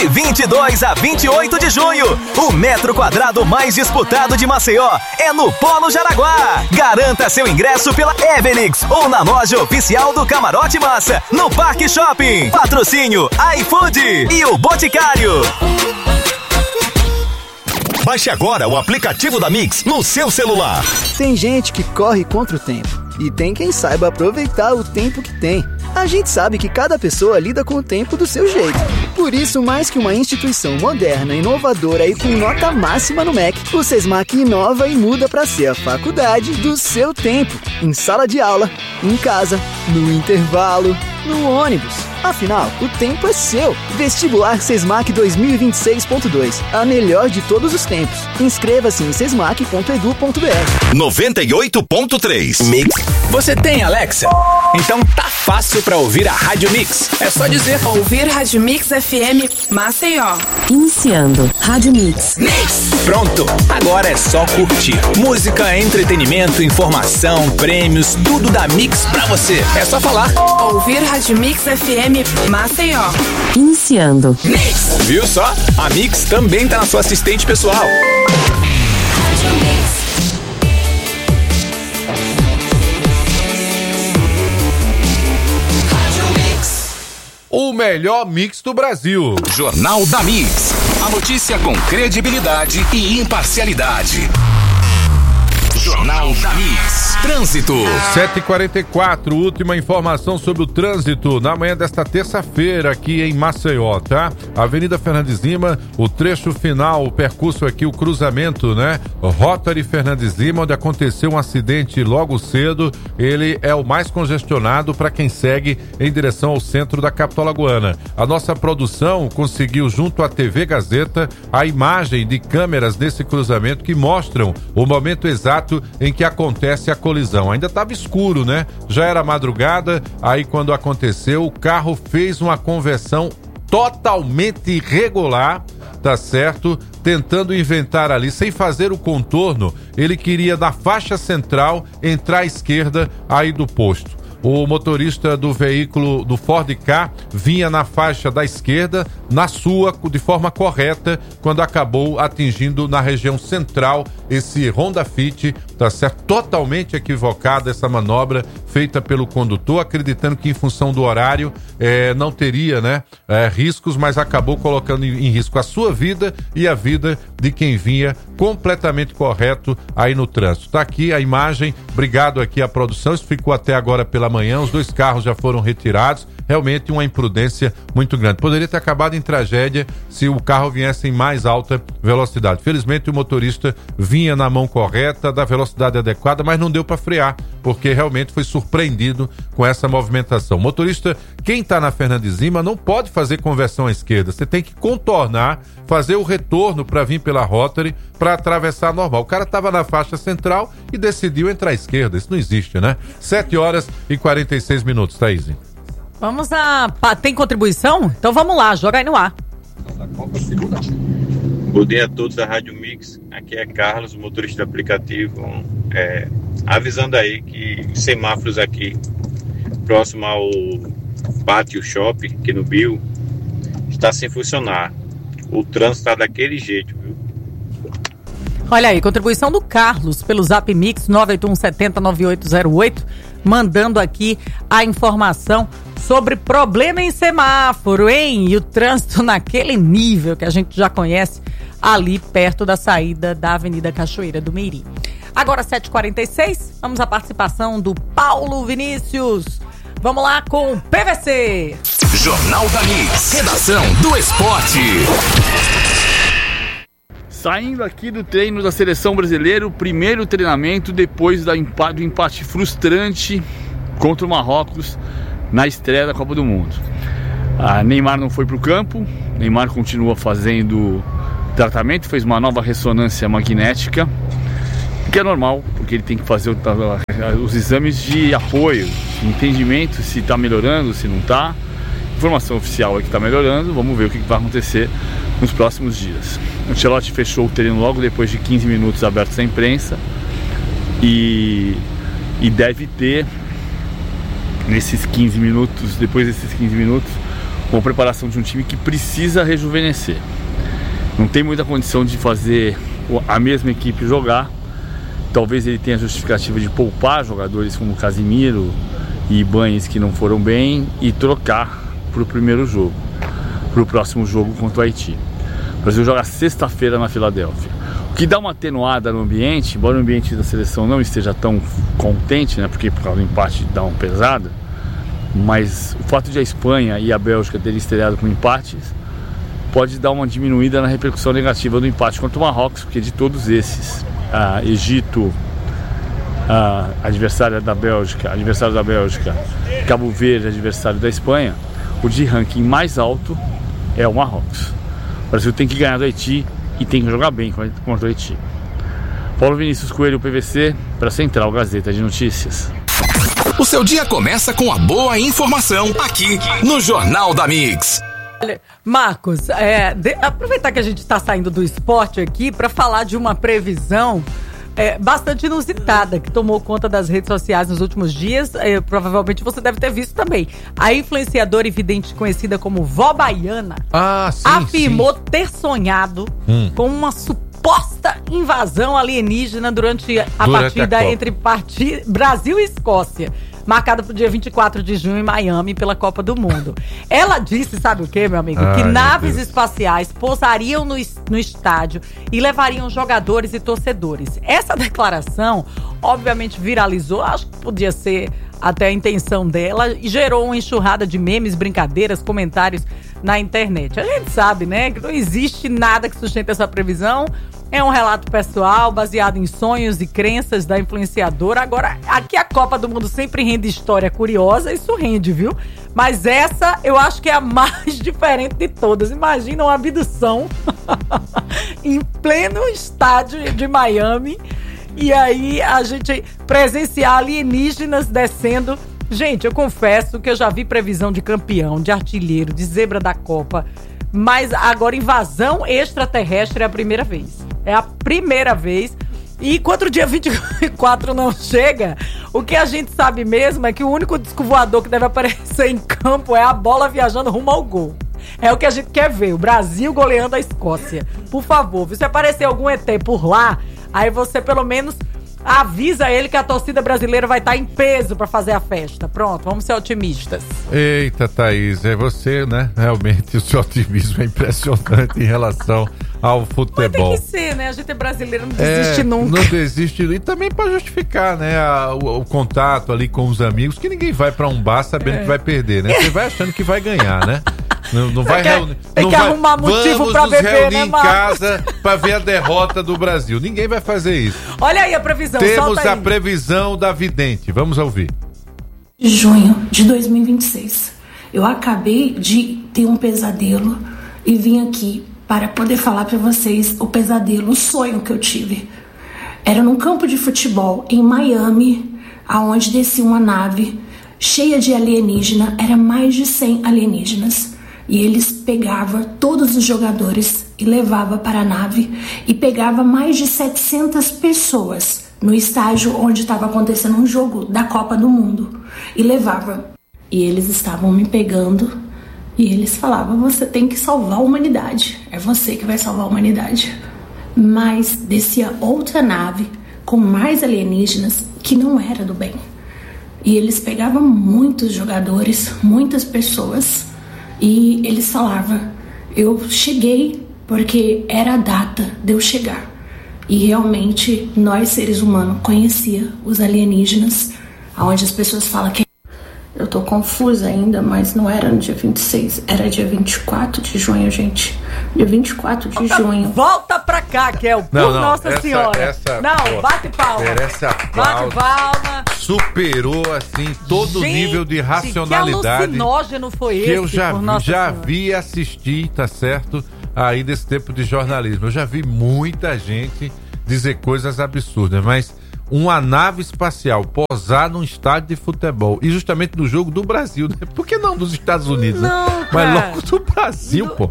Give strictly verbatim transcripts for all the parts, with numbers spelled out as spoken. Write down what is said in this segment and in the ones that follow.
De vinte e dois a vinte e oito de junho, o metro quadrado mais disputado de Maceió é no Polo Jaraguá. Garanta seu ingresso pela Evenix ou na loja oficial do Camarote Massa, no Parque Shopping. Patrocínio iFood e o Boticário. Baixe agora o aplicativo da Mix no seu celular. Tem gente que corre contra o tempo e tem quem saiba aproveitar o tempo que tem. A gente sabe que cada pessoa lida com o tempo do seu jeito. Por isso, mais que uma instituição moderna, inovadora e com nota máxima no M E C, o Sesmac inova e muda para ser a faculdade do seu tempo. Em sala de aula, em casa, no intervalo, no ônibus. Afinal, o tempo é seu. Vestibular Sesmac dois mil e vinte e seis ponto dois. A melhor de todos os tempos. Inscreva-se em sesmac ponto edu ponto br. noventa e oito ponto três. Mix. Você tem Alexa? Então tá fácil pra ouvir a Rádio Mix. É só dizer: ouvir Rádio Mix F M Maceió. Iniciando Rádio Mix. Mix. Pronto. Agora é só curtir. Música, entretenimento, informação, prêmios, tudo da Mix pra você. É só falar: ouvir Rádio Mix F M Maceió. Iniciando Mix. Viu só? A Mix também tá na sua assistente pessoal. Rádio Mix. O melhor mix do Brasil. Jornal da Mix. A notícia com credibilidade e imparcialidade. Jornal da Mix. Trânsito. sete e quarenta e quatro, última informação sobre o trânsito na manhã desta terça-feira aqui em Maceió, tá? Avenida Fernandes Lima, o trecho final, o percurso aqui, o cruzamento, né? Rotary Fernandes Lima, onde aconteceu um acidente logo cedo. Ele é o mais congestionado para quem segue em direção ao centro da capital alagoana. A nossa produção conseguiu, junto à T V Gazeta, a imagem de câmeras desse cruzamento que mostram o momento exato em que acontece a colisão. Ainda estava escuro, né? Já era madrugada, aí quando aconteceu, o carro fez uma conversão totalmente irregular, tá certo? Tentando inventar ali, sem fazer o contorno, ele queria da faixa central entrar à esquerda aí do posto. O motorista do veículo do Ford Ka vinha na faixa da esquerda, na sua, de forma correta, quando acabou atingindo na região central esse Honda Fit, tá certo? Totalmente equivocada essa manobra feita pelo condutor, acreditando que em função do horário eh, não teria, né, eh, riscos, mas acabou colocando em, em risco a sua vida e a vida de quem vinha completamente correto aí no trânsito. Tá aqui a imagem, obrigado aqui à produção, isso ficou até agora pela manhã, os dois carros já foram retirados, realmente uma imprudência muito grande. Poderia ter acabado em tragédia se o carro viesse em mais alta velocidade. Felizmente o motorista vinha na mão correta, da velocidade adequada, mas não deu para frear, porque realmente foi surpreendido com essa movimentação. Motorista, quem está na Fernandes Lima não pode fazer conversão à esquerda, você tem que contornar, fazer o retorno para vir pela Rotary, para atravessar normal. O cara estava na faixa central e decidiu entrar à esquerda, isso não existe, né? sete horas e quarenta e seis minutos, Thaís. Vamos a... Tem contribuição? Então vamos lá, joga aí no ar. Bom dia a todos da Rádio Mix, aqui é Carlos, motorista do aplicativo, é, avisando aí que os semáforos aqui, próximo ao Pátio Shopping, aqui no Bio, está sem funcionar. O trânsito está daquele jeito, viu? Olha aí, contribuição do Carlos pelo Zap Mix nove oito um sete zero nove oito zero oito, mandando aqui a informação sobre problema em semáforo, hein? E o trânsito naquele nível que a gente já conhece ali perto da saída da Avenida Cachoeira do Meiri. Agora sete e quarenta e seis, vamos à participação do Paulo Vinícius. Vamos lá com o P V C. Jornal da Mix, redação do esporte. Saindo aqui do treino da seleção brasileira, o primeiro treinamento depois do empate frustrante contra o Marrocos na estreia da Copa do Mundo. A Neymar não foi para o campo, Neymar continua fazendo tratamento, fez uma nova ressonância magnética, que é normal, porque ele tem que fazer os exames de apoio, de entendimento se está melhorando, se não está. Informação oficial é que está melhorando, vamos ver o que vai acontecer nos próximos dias. O Ancelotti fechou o treino logo depois de quinze minutos abertos à imprensa e, e deve ter, nesses quinze minutos, depois desses quinze minutos, uma preparação de um time que precisa rejuvenescer. Não tem muita condição de fazer a mesma equipe jogar. Talvez ele tenha a justificativa de poupar jogadores como Casimiro e Ibañez que não foram bem e trocar para o primeiro jogo, para o próximo jogo contra o Haiti. O Brasil joga sexta-feira na Filadélfia. O que dá uma atenuada no ambiente, embora o ambiente da seleção não esteja tão contente, né, porque por causa do empate dá uma pesada, mas o fato de a Espanha e a Bélgica terem estreado com empates pode dar uma diminuída na repercussão negativa do empate contra o Marrocos, porque de todos esses, ah, Egito, ah, adversário da Bélgica, adversário da Bélgica, Cabo Verde, adversário da Espanha, o de ranking mais alto é o Marrocos. O Brasil tem que ganhar do Haiti e tem que jogar bem contra o Haiti. Paulo Vinícius Coelho, P V C, para a Central Gazeta de Notícias. O seu dia começa com a boa informação aqui no Jornal da Mix. Marcos, é, de, aproveitar que a gente está saindo do esporte aqui para falar de uma previsão é, bastante inusitada que tomou conta das redes sociais nos últimos dias. É, provavelmente você deve ter visto também. A influenciadora e vidente conhecida como Vó Baiana ah, sim, afirmou sim. ter sonhado hum. com uma suposta invasão alienígena durante a durante partida a entre parti- Brasil e Escócia, marcada para o dia vinte e quatro de junho em Miami pela Copa do Mundo. Ela disse, sabe o que, meu amigo? Ai, que meu naves Deus. espaciais pousariam no, no estádio e levariam jogadores e torcedores. Essa declaração, obviamente, viralizou, acho que podia ser até a intenção dela, e gerou uma enxurrada de memes, brincadeiras, comentários na internet. A gente sabe, né, que não existe nada que sustente essa previsão. É um relato pessoal, baseado em sonhos e crenças da influenciadora. Agora, aqui a Copa do Mundo sempre rende história curiosa, isso rende, viu? Mas essa, eu acho que é a mais diferente de todas. Imagina uma abdução em pleno estádio de Miami. E aí, a gente presenciar alienígenas descendo. Gente, eu confesso que eu já vi previsão de campeão, de artilheiro, de zebra da Copa. Mas agora invasão extraterrestre é a primeira vez. É a primeira vez. E enquanto o dia vinte e quatro não chega, o que a gente sabe mesmo é que o único disco voador que deve aparecer em campo é a bola viajando rumo ao gol. É o que a gente quer ver, o Brasil goleando a Escócia. Por favor, se aparecer algum E T por lá, aí você pelo menos avisa ele que a torcida brasileira vai estar em peso pra fazer a festa. Pronto, vamos ser otimistas. Eita, Thaís, é você, né? Realmente o seu otimismo é impressionante em relação ao futebol. Mas tem que ser, né? A gente é brasileiro, não desiste é, nunca. Não desiste. E também pra justificar, né? A, o, o contato ali com os amigos, que ninguém vai pra um bar sabendo é. que vai perder, né? Você vai achando que vai ganhar, né? Não, não vai quer, reunir. Tem não que vai, arrumar motivo vamos pra nos beber, reunir né, em Marcos? casa pra ver a derrota do Brasil. Ninguém vai fazer isso. Olha aí a previsão. Temos solta a aí. previsão da vidente. Vamos ouvir. Junho de dois mil e vinte e seis. Eu acabei de ter um pesadelo e vim aqui para poder falar para vocês o pesadelo, o sonho que eu tive. Era num campo de futebol em Miami, aonde descia uma nave cheia de alienígena, era mais de cem alienígenas. E eles pegavam todos os jogadores e levavam para a nave e pegava mais de setecentas pessoas no estágio onde estava acontecendo um jogo da Copa do Mundo e levava. E eles estavam me pegando e eles falavam: você tem que salvar a humanidade, é você que vai salvar a humanidade. Mas descia outra nave com mais alienígenas que não era do bem. E eles pegavam muitos jogadores, muitas pessoas, e eles falavam: eu cheguei porque era a data de eu chegar. E realmente nós, seres humanos, conhecia os alienígenas, onde as pessoas falam que... Eu tô confusa ainda, mas não era no dia vinte e seis, era dia vinte e quatro de junho, gente. Dia vinte e quatro de volta, junho. Volta pra cá, Kel, por não, não, Nossa essa, Senhora. Essa, não, pô, bate palma. Merece aplauso. Bate palma. Superou, assim, todo o nível de racionalidade. Que alucinógeno foi esse, que eu já, por Nossa já Senhora. vi e assisti, tá certo? Aí desse tempo de jornalismo. Eu já vi muita gente dizer coisas absurdas, mas uma nave espacial posar num estádio de futebol e justamente no jogo do Brasil, né? Por que não dos Estados Unidos, não, né? cara. Mas logo do Brasil, do... pô.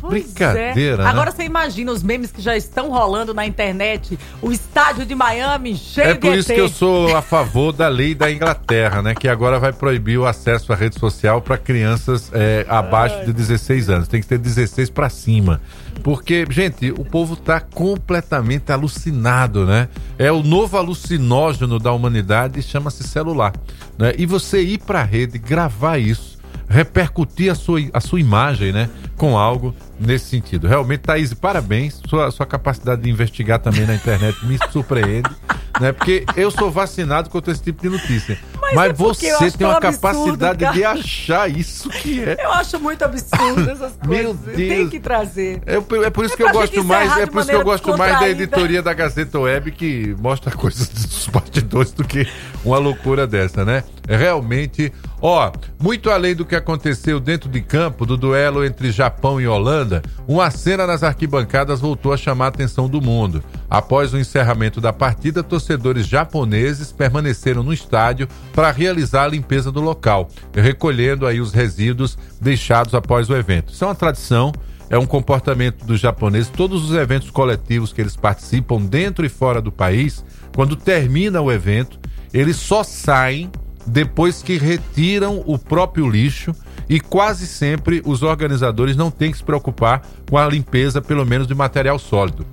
Pois Brincadeira, é. né? Agora você imagina os memes que já estão rolando na internet, o estádio de Miami cheio É de por isso E T. que eu sou a favor da lei da Inglaterra, né? Que agora vai proibir o acesso à rede social para crianças é, abaixo de dezesseis anos. Tem que ter dezesseis para cima. Porque, gente, o povo tá completamente alucinado, né? É o novo alucinógeno da humanidade e chama-se celular, né? E você ir pra rede, gravar isso, repercutir a sua, a sua imagem, né? Com algo nesse sentido. Realmente, Thaís, parabéns. Sua, sua capacidade de investigar também na internet me surpreende, né? Porque eu sou vacinado contra esse tipo de notícia. Mas, Mas é você tem uma absurdo, capacidade cara. de achar isso que é. Eu acho muito absurdo essas coisas. Meu Deus. Tem que trazer. É, é por isso é que eu gosto mais, é por isso que eu gosto mais da editoria da Gazeta Web, que mostra coisas dos bastidores do que uma loucura dessa, né? Realmente, ó, muito além do que aconteceu dentro de campo, do duelo entre Japão e Holanda, uma cena nas arquibancadas voltou a chamar a atenção do mundo. Após o encerramento da partida, torcedores japoneses permaneceram no estádio para realizar a limpeza do local, recolhendo aí os resíduos deixados após o evento. Isso é uma tradição, é um comportamento dos japoneses. Todos os eventos coletivos que eles participam dentro e fora do país, quando termina o evento, eles só saem depois que retiram o próprio lixo, e quase sempre os organizadores não têm que se preocupar com a limpeza, pelo menos de material sólido.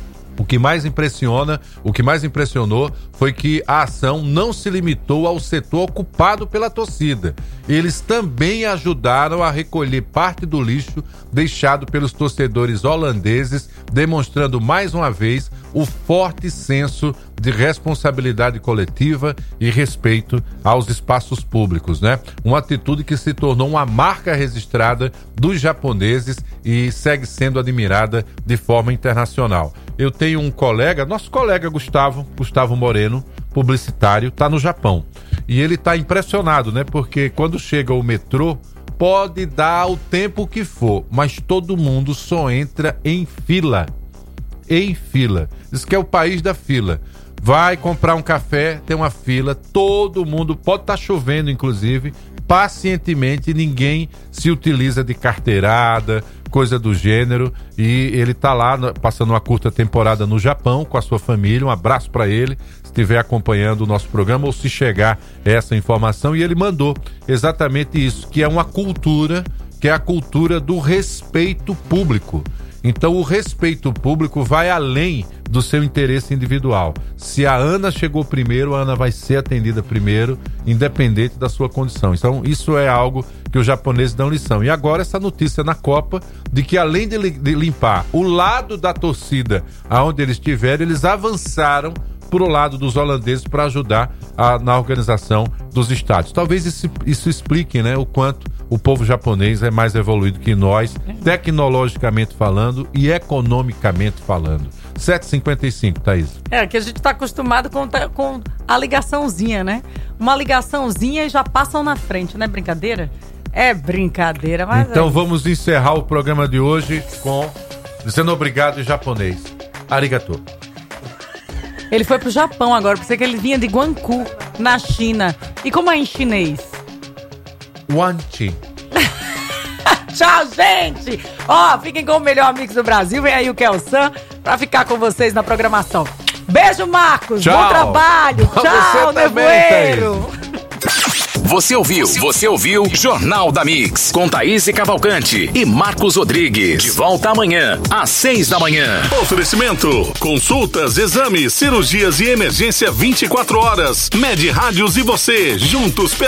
O que mais impressiona, o que mais impressionou foi que a ação não se limitou ao setor ocupado pela torcida. Eles também ajudaram a recolher parte do lixo deixado pelos torcedores holandeses, demonstrando mais uma vez o forte senso de responsabilidade coletiva e respeito aos espaços públicos, né? Uma atitude que se tornou uma marca registrada dos japoneses e segue sendo admirada de forma internacional. Eu tenho um colega, nosso colega Gustavo, Gustavo Moreno, publicitário, tá no Japão. E ele tá impressionado, né? Porque quando chega o metrô, pode dar o tempo que for, mas todo mundo só entra em fila. Em fila. Diz que é o país da fila. Vai comprar um café, tem uma fila, todo mundo, pode estar chovendo inclusive, pacientemente, ninguém se utiliza de carteirada, coisa do gênero, e ele tá lá passando uma curta temporada no Japão com a sua família. Um abraço para ele, se estiver acompanhando o nosso programa ou se chegar essa informação, e ele mandou exatamente isso, que é uma cultura, que é a cultura do respeito público. Então o respeito público vai além do seu interesse individual. Se a Ana chegou primeiro, a Ana vai ser atendida primeiro, independente da sua condição. Então isso é algo que os japoneses dão lição. E agora essa notícia na Copa, de que além de limpar o lado da torcida aonde eles estiverem, eles avançaram pro lado dos holandeses para ajudar a, na organização dos estádios. Talvez isso, isso explique, né, o quanto o povo japonês é mais evoluído que nós, tecnologicamente falando e economicamente falando. sete e cinquenta e cinco, Thaís. É, que a gente tá acostumado com, com a ligaçãozinha, né? Uma ligaçãozinha e já passam na frente, não é brincadeira? É brincadeira, mas... Então é... vamos encerrar o programa de hoje com dizendo obrigado em japonês. Arigato. Ele foi pro Japão agora, pensei que ele vinha de Guangzhou, na China. E como é em chinês? Wanchi. Tchau, gente! Ó, fiquem com o melhor mix do Brasil. Vem aí o Kelsan pra ficar com vocês na programação. Beijo, Marcos! Tchau. Bom trabalho! Pra Tchau, Nevoeiro! Você ouviu, você ouviu Jornal da Mix, com Thaís Cavalcante e Marcos Rodrigues. De volta amanhã, às seis da manhã. Oferecimento, consultas, exames, cirurgias e emergência vinte e quatro horas. Med Rádios e você, juntos